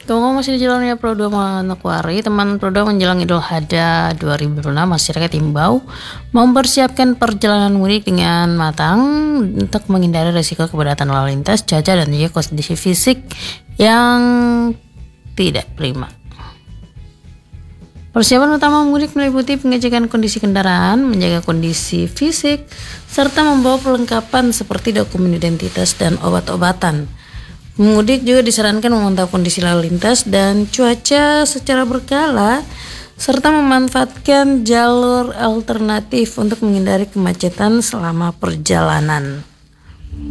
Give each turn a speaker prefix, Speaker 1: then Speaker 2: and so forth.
Speaker 1: Tunggu masih di Jalan Pro 2 Manokwari, teman Pro 2 menjelang Idul Adha 2026, masyarakat imbau mempersiapkan perjalanan mudik dengan matang untuk menghindari risiko kepadatan lalu lintas, cuaca, dan juga kondisi fisik yang tidak prima. Persiapan utama mudik meliputi pengecekan kondisi kendaraan, menjaga kondisi fisik, serta membawa perlengkapan seperti dokumen identitas dan obat-obatan. Pemudik juga disarankan memantau kondisi lalu lintas dan cuaca secara berkala, serta memanfaatkan jalur alternatif untuk menghindari kemacetan selama perjalanan.